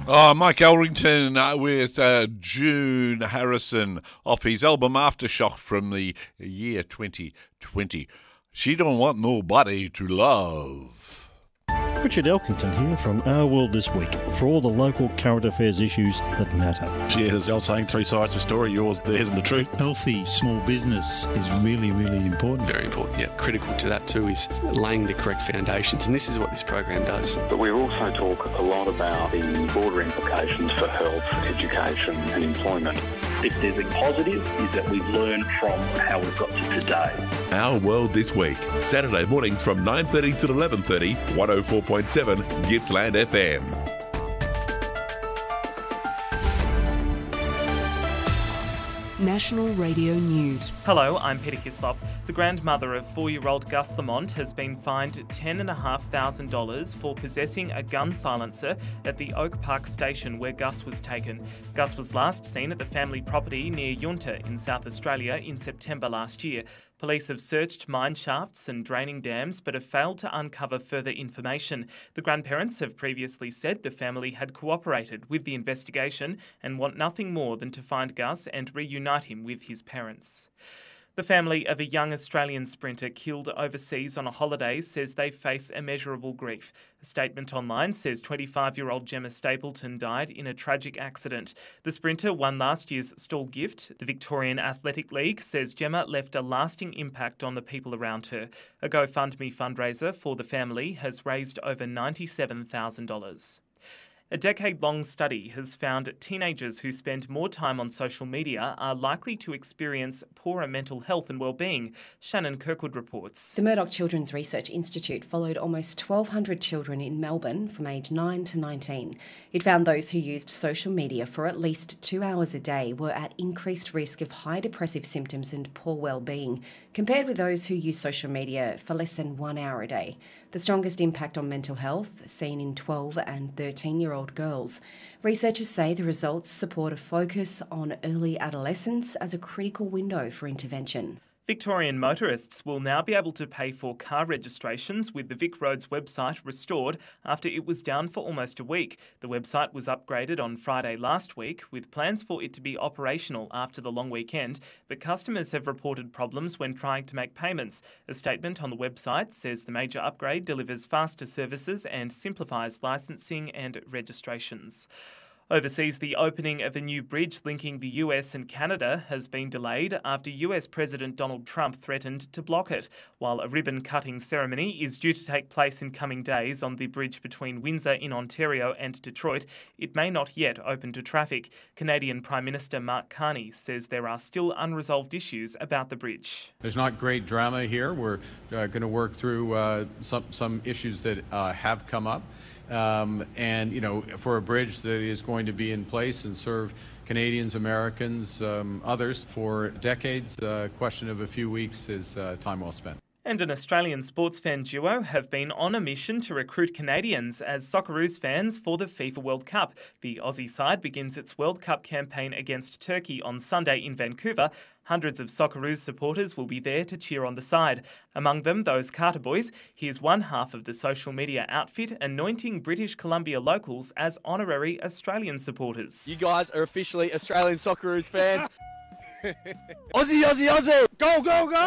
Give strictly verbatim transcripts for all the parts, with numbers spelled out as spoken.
Oh, Mike Elrington uh, with uh, June Harrison off his album Aftershock from the year twenty twenty. She don't want nobody to love. Richard Elkington here from Our World This Week for all the local current affairs issues that matter. Cheers, the old saying, three sides to a story, yours, theirs and the truth. Healthy small business is really, really important. Very important, yeah. Critical to that too is laying the correct foundations, and this is what this program does. But we also talk a lot about the broader implications for health, education and employment. If there's a positive, is that we've learned from how we've got to today. Our World This Week, Saturday mornings from nine thirty to eleven thirty, one oh four point seven Gippsland F M. National Radio News. Hello, I'm Peter Hislop. The grandmother of four-year-old Gus Lamont has been fined ten thousand five hundred dollars for possessing a gun silencer at the Oak Park station where Gus was taken. Gus was last seen at the family property near Yunta in South Australia in September last year. Police have searched mine shafts and draining dams but have failed to uncover further information. The grandparents have previously said the family had cooperated with the investigation and want nothing more than to find Gus and reunite him with his parents. The family of a young Australian sprinter killed overseas on a holiday says they face immeasurable grief. A statement online says twenty-five-year-old Gemma Stapleton died in a tragic accident. The sprinter won last year's Stall Gift. The Victorian Athletic League says Gemma left a lasting impact on the people around her. A GoFundMe fundraiser for the family has raised over ninety-seven thousand dollars. A decade-long study has found teenagers who spend more time on social media are likely to experience poorer mental health and well-being. Shannon Kirkwood reports. The Murdoch Children's Research Institute followed almost twelve hundred children in Melbourne from age nine to nineteen. It found those who used social media for at least two hours a day were at increased risk of high depressive symptoms and poor well-being, compared with those who use social media for less than one hour a day. The strongest impact on mental health seen in twelve and thirteen-year-old girls. Researchers say the results support a focus on early adolescence as a critical window for intervention. Victorian motorists will now be able to pay for car registrations with the Vic Roads website restored after it was down for almost a week. The website was upgraded on Friday last week, with plans for it to be operational after the long weekend, but customers have reported problems when trying to make payments. A statement on the website says the major upgrade delivers faster services and simplifies licensing and registrations. Overseas, the opening of a new bridge linking the U S and Canada has been delayed after U S President Donald Trump threatened to block it. While a ribbon-cutting ceremony is due to take place in coming days on the bridge between Windsor in Ontario and Detroit, it may not yet open to traffic. Canadian Prime Minister Mark Carney says there are still unresolved issues about the bridge. There's not great drama here. We're uh, going to work through uh, some, some issues that uh, have come up. Um, and, you know, for a bridge that is going to be in place and serve Canadians, Americans, um, others for decades, a uh, question of a few weeks is uh, time well spent. And an Australian sports fan duo have been on a mission to recruit Canadians as Socceroos fans for the FIFA World Cup. The Aussie side begins its World Cup campaign against Turkey on Sunday in Vancouver. Hundreds of Socceroos supporters will be there to cheer on the side. Among them, those Carter boys. Here's one half of the social media outfit anointing British Columbia locals as honorary Australian supporters. You guys are officially Australian Socceroos fans. Aussie, Aussie, Aussie! Go, go, go!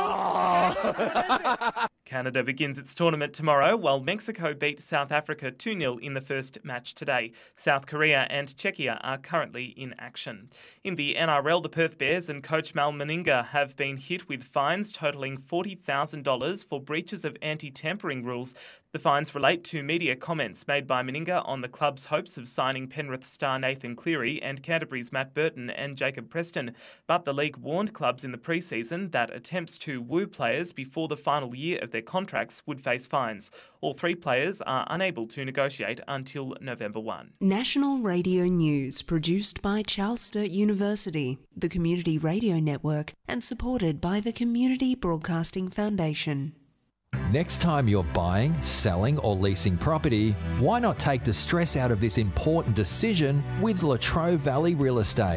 Oh. Canada begins its tournament tomorrow, while Mexico beat South Africa two nil in the first match today. South Korea and Czechia are currently in action. In the N R L, the Perth Bears and coach Mal Meninga have been hit with fines totalling forty thousand dollars for breaches of anti-tampering rules. The fines relate to media comments made by Meninga on the club's hopes of signing Penrith star Nathan Cleary and Canterbury's Matt Burton and Jacob Preston. But the league warned clubs in the pre-season that attempts to woo players before the final year of their contracts would face fines. All three players are unable to negotiate until November first. National Radio News, produced by Charles Sturt University, the Community Radio Network, and supported by the Community Broadcasting Foundation. Next time you're buying, selling or leasing property, why not take the stress out of this important decision with Latrobe Valley Real Estate?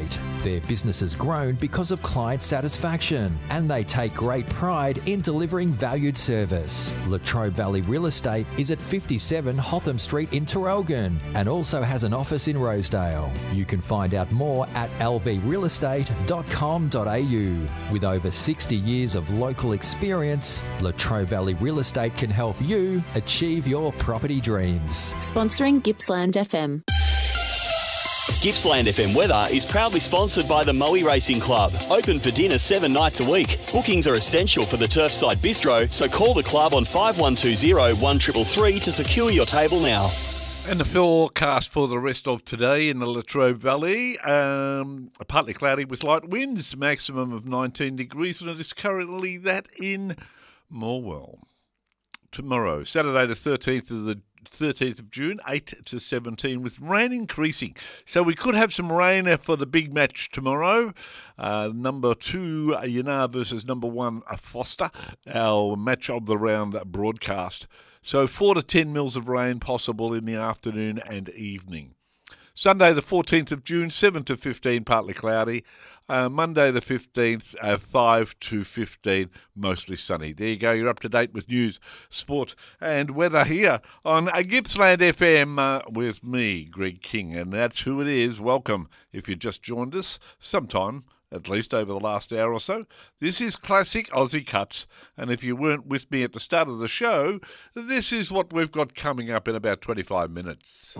Their business has grown because of client satisfaction, and they take great pride in delivering valued service. Latrobe Valley Real Estate is at fifty-seven Hotham Street in Traralgon and also has an office in Rosedale. You can find out more at l v real estate dot com dot a u. With over sixty years of local experience, Latrobe Valley Real Estate can help you achieve your property dreams. Sponsoring Gippsland F M. Gippsland F M weather is proudly sponsored by the Moe Racing Club. Open for dinner seven nights a week. Bookings are essential for the Turfside Bistro, so call the club on five one two zero, one three three three to secure your table now. And the forecast for the rest of today in the Latrobe Valley, um, partly cloudy with light winds, maximum of nineteen degrees, and it is currently that in Morwell. Tomorrow, Saturday the thirteenth of the thirteenth of June, eight to seventeen, with rain increasing. So we could have some rain for the big match tomorrow. Uh, number two, Yanar versus number one, Foster, our match of the round broadcast. So four to ten mils of rain possible in the afternoon and evening. Sunday the fourteenth of June, seven to fifteen, partly cloudy. Uh, Monday the fifteenth, uh, five to fifteen, mostly sunny. There you go, you're up to date with news, sport and weather here on uh, Gippsland F M uh, with me, Greg King, and that's who it is. Welcome if you just joined us sometime, at least over the last hour or so. This is Classic Aussie Cuts, and if you weren't with me at the start of the show, this is what we've got coming up in about twenty-five minutes.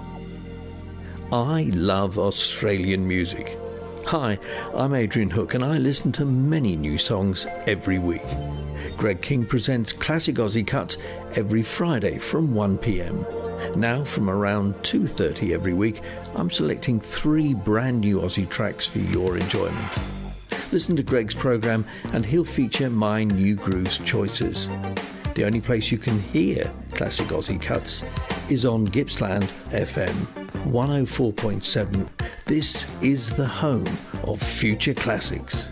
I love Australian music. Hi, I'm Adrian Hook and I listen to many new songs every week. Greg King presents Classic Aussie Cuts every Friday from one p m. Now from around two thirty every week, I'm selecting three brand new Aussie tracks for your enjoyment. Listen to Greg's programme and he'll feature my new grooves choices. The only place you can hear Classic Aussie Cuts is on Gippsland F M one oh four point seven. This is the home of future classics.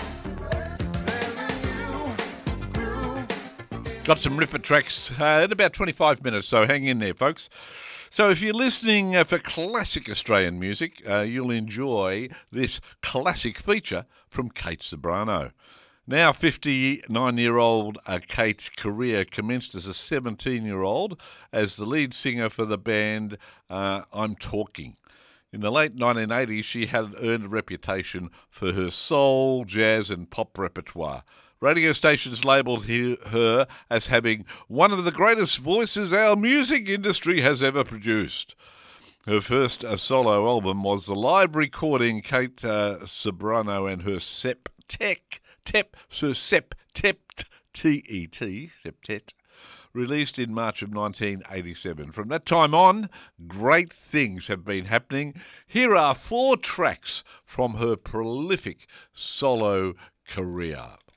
Got some ripper tracks uh, in about twenty-five minutes, so hang in there, folks. So if you're listening uh, for classic Australian music, uh, you'll enjoy this classic feature from Kate Ceberano. Now fifty-nine-year-old uh, Kate's career commenced as a seventeen-year-old as the lead singer for the band uh, I'm Talking. In the late nineteen eighties, she had earned a reputation for her soul, jazz and pop repertoire. Radio stations labelled her as having one of the greatest voices our music industry has ever produced. Her first uh, solo album was the live recording Kate uh, Ceberano and her Septet, Tep, Sir Septet, T E T, Septet, released in March of nineteen eighty-seven. From that time on, great things have been happening. Here are four tracks from her prolific solo career.